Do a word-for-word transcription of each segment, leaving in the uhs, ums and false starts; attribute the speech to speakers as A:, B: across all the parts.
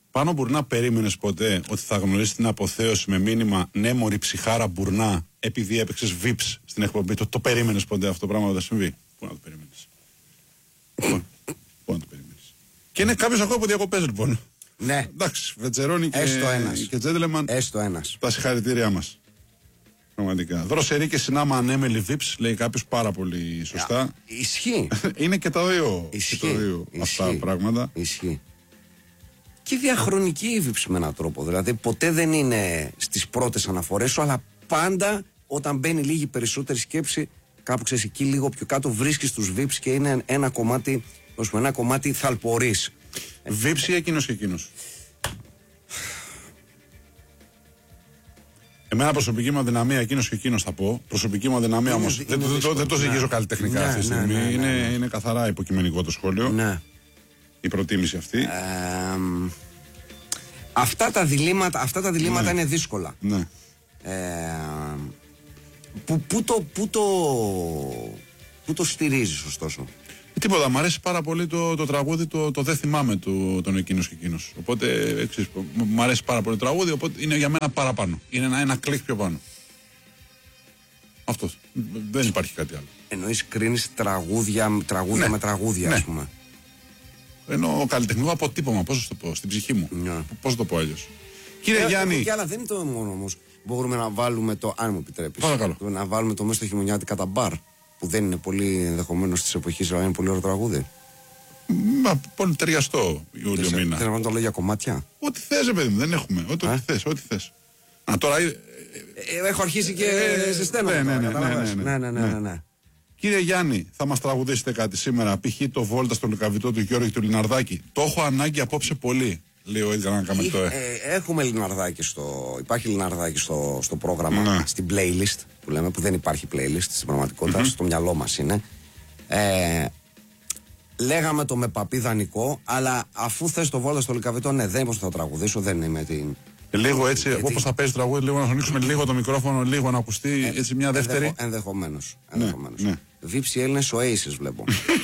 A: Πάνω Μπουρνά, περίμενες ποτέ ότι θα γνωρίσεις την αποθέωση με μήνυμα «Ναι, μωρή ψυχάρα Μπουρνά», επειδή έπαιξες Vips στην εκπομπή? Το, το περίμενες ποτέ αυτό το πράγμα όταν συμβεί? Πού να το περίμενες? Πού, πού να το περίμενες? Και είναι κάποιος ακόμα από διακοπές, λοιπόν.
B: Ναι.
A: Εντάξει, Βετζερόνι και, και Τζέντλεμαν.
B: Έστω ένας.
A: Τα συγχαρητήριά μας. Πραγματικά. Δροσερή και συνάμα ανέμελη Vips, λέει κάποιος πάρα πολύ σωστά.
B: Ισχύει.
A: Είναι και τα δύο,
B: Ισχύει.
A: και τα δύο
B: Ισχύει.
A: αυτά πράγματα.
B: Ισχύει. Και διαχρονική η Vips με έναν τρόπο. Δηλαδή ποτέ δεν είναι στις πρώτες αναφορές σου, αλλά πάντα όταν μπαίνει λίγη περισσότερη σκέψη, κάπου ξέρεις εκεί λίγο πιο κάτω βρίσκεις τους Vips και είναι ένα κομμάτι, ως ένα κομμάτι θαλπορής.
A: Vips ή εκείνος και εκείνος? Εμένα προσωπική μου αδυναμία, εκείνος και εκείνος θα πω. Προσωπική μου αδυναμία όμως.
B: Είναι,
A: δεν,
B: είναι
A: δεν, δεν, δεν το ζυγίζω
B: ναι.
A: καλλιτεχνικά
B: Ναι,
A: αυτή τη
B: ναι,
A: στιγμή.
B: ναι, ναι,
A: είναι,
B: ναι.
A: είναι καθαρά υποκειμενικό το σχόλιο.
B: Ναι.
A: Η προτίμηση αυτή.
B: Ε, αυτά τα διλήμματα, αυτά τα διλήμματα
A: Ναι.
B: είναι δύσκολα.
A: Ναι.
B: Ε, που, που, το, που, το, που το στηρίζεις ωστόσο?
A: Τίποτα, μου αρέσει πάρα πολύ το, το τραγούδι, το, το δεν θυμάμαι του, τον εκείνος και εκείνος. Οπότε, εξής, μου αρέσει πάρα πολύ το τραγούδι, οπότε είναι για μένα παραπάνω. Είναι ένα, ένα κλικ πιο πάνω. Αυτό. Δεν υπάρχει κάτι άλλο.
B: Εννοείς κρίνεις τραγούδια, τραγούδια
A: Ναι.
B: με τραγούδια,
A: Ναι.
B: ας πούμε.
A: Ενώ καλλιτεχνικό αποτύπωμα, πώς θα το πω, στην ψυχή μου.
B: Ναι.
A: Πώς θα το πω αλλιώς? Κύριε
B: Ε,
A: Γιάννη.
B: Και άλλα δεν είναι το μόνο όμως. Μπορούμε να βάλουμε το, αν μου επιτρέπεις,
A: Παρακαλώ.
B: να βάλουμε το μέσα στο χειμωνιάτικα τα μπαρ, που δεν είναι πολύ ενδεχομένως της εποχής, αλλά είναι πολύ ωραίο τραγούδι.
A: Μα, πολύ ταιριαστό Ιούλιο μήνα.
B: Θέλω να το λέω για κομμάτια.
A: Ό,τι θες, ρε παιδί μου, δεν έχουμε. Ό,τι,
B: Ε?
A: ό,τι θες, ό,τι θες. Α, τώρα. ε,
B: Ε, έχω αρχίσει και
A: Ε,
B: σε στένο.
A: ναι, ναι,
B: τώρα,
A: ναι,
B: καταλαβαίνεις.
A: ναι, ναι,
B: ναι, ναι,
A: ναι.
B: ναι, ναι.
A: Κύριε Γιάννη, θα μας τραγουδήσετε κάτι σήμερα? Π.χ. το Βόλτα στο Λουκαβιτό του Γιώργου και του Λιναρδάκη. Το έχω ανάγκη απόψε πολύ, λέει ο Έντγανα Καμετόε.
B: Ε, έχουμε Λιναρδάκη στο. Υπάρχει Λιναρδάκη στο, στο πρόγραμμα,
A: Ναι.
B: στην playlist που λέμε, που δεν υπάρχει playlist στην πραγματικότητα, στο μυαλό μας είναι. Ε, λέγαμε το με παπί δανεικό, αλλά αφού θες το Βόλτα στο Λουκαβιτό, ναι, δεν είμαι θα τραγουδήσω, δεν είμαι την.
A: Λίγο έτσι,
B: Γιατί-
A: όπως θα παίζει τραγούδι, λίγο να ανοίξουμε λίγο το μικρόφωνο, λίγο να ακουστεί έτσι μια δεύτερη.
B: Ενδεχο, ενδεχομένως. ενδεχομένως.
A: ναι.
B: Βίψη Έλληνες Oasis βλέπω.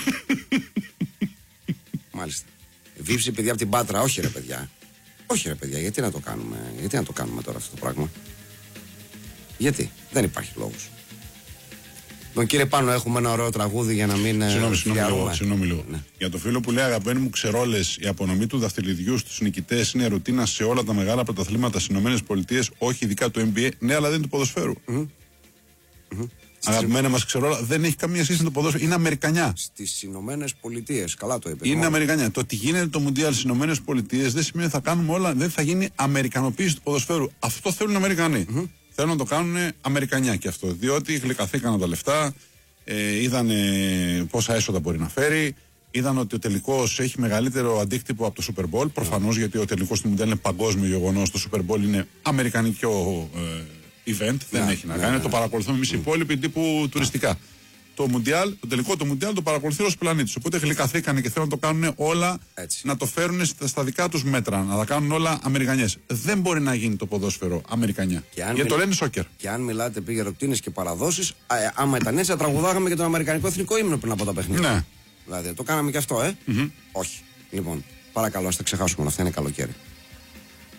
B: Μάλιστα. Βίψη παιδιά από την Πάτρα, όχι ρε παιδιά. Όχι ρε παιδιά, γιατί να το κάνουμε, γιατί να το κάνουμε τώρα αυτό το πράγμα? Γιατί, δεν υπάρχει λόγος. Τον κύριε Πάνο, έχουμε ένα ωραίο τραγούδι για να μην.
A: Συγγνώμη, συγγνώμη λίγο.
B: φιαρούμε.
A: Συγγνώμη λίγο.
B: Ναι.
A: Για το φίλο που λέει, αγαπημένοι μου ξερόλες, η απονομή του δαχτυλιδιού στους νικητές είναι ρουτίνα σε όλα τα μεγάλα πρωταθλήματα στις ΗΠΑ, όχι ειδικά του N B A. Ναι, αλλά δεν είναι του ποδοσφαίρου.
B: Mm-hmm.
A: Αγαπημένα μας ξερόλα, δεν έχει καμία σχέση με το ποδόσφαιρο. Είναι Αμερικανιά.
B: Στις Ηνωμένες Πολιτείες, καλά το είπε.
A: Είναι
B: Μόνο.
A: Αμερικανιά. Το ότι γίνεται το Μουντιάλ στις Ηνωμένες Πολιτείες δεν σημαίνει ότι θα κάνουμε όλα, δεν θα γίνει Αμερικανοποίηση του ποδοσφαίρου. Αυτό θέλουν οι Αμερικανοί. Mm-hmm. Θέλουν να το κάνουν Αμερικανιά και αυτό. Διότι γλυκαθήκαν τα λεφτά, ε, είδαν πόσα έσοδα μπορεί να φέρει, είδαν ότι ο τελικός έχει μεγαλύτερο αντίκτυπο από το Super Bowl. Προφανώς, γιατί ο τελικός του Μουντιάλ είναι παγκόσμιο γεγονός. Το Super Bowl είναι αμερικανικό ε, event, δεν
B: Ναι,
A: έχει να
B: ναι,
A: κάνει.
B: ναι.
A: Το παρακολουθούμε εμείς οι υπόλοιποι τύπου τουριστικά. Το Μουντιάλ, το τελικό του Μουντιάλ το παρακολουθεί ως πλανήτης. Οπότε γλυκαθήκανε και θέλουν να το κάνουν όλα,
B: Έτσι.
A: να το φέρουν στα, στα δικά τους μέτρα, να τα κάνουν όλα Αμερικανιές. Δεν μπορεί να γίνει το ποδόσφαιρο Αμερικανιά.
B: Και αν
A: Γιατί το
B: μιλ-
A: λένε σόκερ.
B: Και αν μιλάτε επί γεροκτίνες και παραδόσεις, α, ε, άμα ήταν έτσι, θα τραγουδάγαμε και τον Αμερικανικό Εθνικό Ύμνο πριν από τα παιχνίδια.
A: Ναι.
B: Δηλαδή, το κάναμε και αυτό, ε.
A: Mm-hmm.
B: Όχι. Λοιπόν, παρακαλώ, ας τα ξεχάσουμε όλα αυτά, είναι καλοκαίρι.